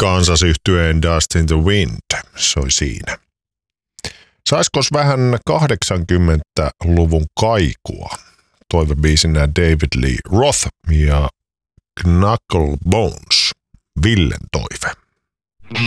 Kansas-yhtyeen Dust in the Wind soi siinä. Saiskos vähän 80-luvun kaikua? Toivebiisinä David Lee Roth ja Knucklebones, Villen toive.